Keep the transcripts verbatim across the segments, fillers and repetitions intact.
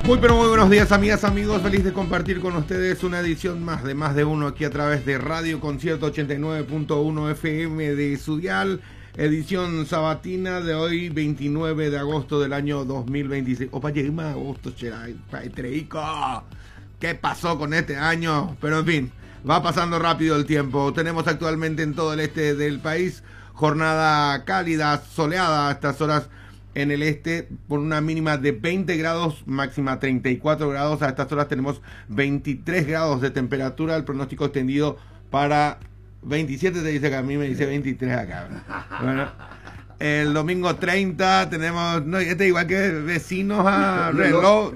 Muy pero muy buenos días, amigas, amigos, feliz de compartir con ustedes una edición más de Más de Uno aquí a través de Radio Concierto ochenta y nueve punto uno F M de su dial, edición sabatina de hoy veintinueve de agosto del año dos mil veintiséis. Opa, llegué más agosto, treico. ¿Qué pasó con este año? Pero en fin, va pasando rápido el tiempo. Tenemos actualmente en todo el este del país jornada cálida, soleada a estas horas en el este, por una mínima de veinte grados, máxima treinta y cuatro grados. A estas horas tenemos veintitrés grados de temperatura. El pronóstico extendido para veintisiete, te dice que a mí me dice veintitrés acá. Bueno, el domingo treinta tenemos, no, este igual que vecinos a reloj.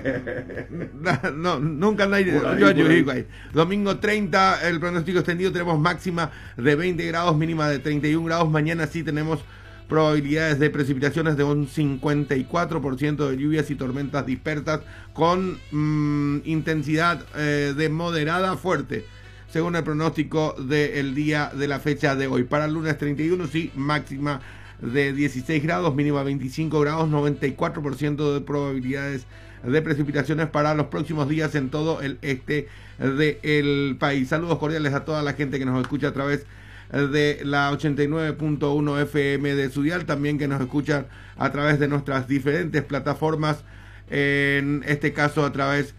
Da, da, no, nunca no hay, yo ayudico ahí. Domingo treinta, el pronóstico extendido, tenemos máxima de veinte grados, mínima de treinta y un grados. Mañana sí tenemos probabilidades de precipitaciones de un cincuenta y cuatro por ciento de lluvias y tormentas dispersas con mmm, intensidad eh, de moderada a fuerte, según el pronóstico del día de la fecha de hoy. Para el lunes treinta y uno, sí, máxima de dieciséis grados, mínima veinticinco grados, noventa y cuatro por ciento de probabilidades de precipitaciones para los próximos días en todo el este del país. Saludos cordiales a toda la gente que nos escucha a través de la ochenta y nueve punto uno F M de su dial, también que nos escuchan a través de nuestras diferentes plataformas, en este caso a través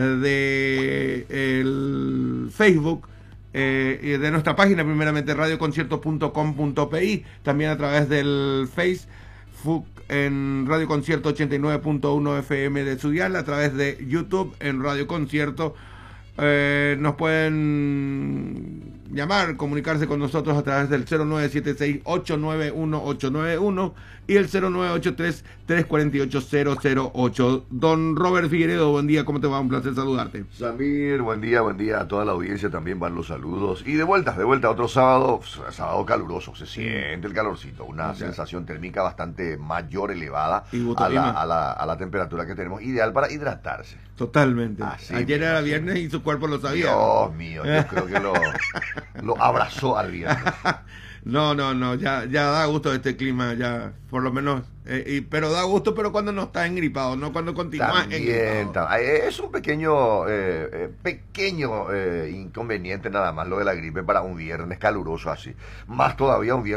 de el Facebook, eh, de nuestra página primeramente radio concierto punto com punto pi, también a través del Facebook en Radio Concierto ochenta y nueve punto uno F M de su dial, a través de YouTube en Radio Concierto. Eh, nos pueden llamar, comunicarse con nosotros a través del cero nueve siete seis, ocho nueve uno, ocho nueve uno y el cero nueve ocho tres, tres cuatro ocho, cero cero ocho. Don Robert Figueredo, buen día, ¿cómo te va? Un placer saludarte. Samir, buen día, buen día a toda la audiencia, también van los saludos. Y de vuelta, de vuelta, otro sábado, sábado caluroso, se siente el calorcito, una ya. sensación térmica bastante mayor, elevada a la, a, la, a la temperatura que tenemos, ideal para hidratarse. Totalmente. Así Ayer mismo, era así viernes mismo. Y su cuerpo lo sabía. Dios mío, yo creo que lo, lo abrazó al viernes. No, no, no, ya, ya da gusto este clima, ya, por lo menos, eh, y, pero da gusto, pero cuando no estás engripado, no cuando continúas engripado. Es un pequeño, eh, eh, pequeño eh, inconveniente nada más lo de la gripe para un viernes caluroso así. Más todavía un viernes